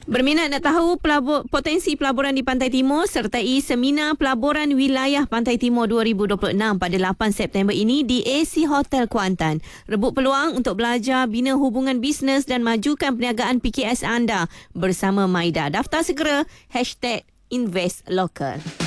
Berminat nak tahu potensi pelaburan di Pantai Timur sertai Seminar Pelaburan Wilayah Pantai Timur 2026 pada 8 September ini di AC Hotel Kuantan. Rebut peluang untuk belajar bina hubungan bisnes dan majukan perniagaan PKS anda bersama Maida. Daftar segera #InvestLocal.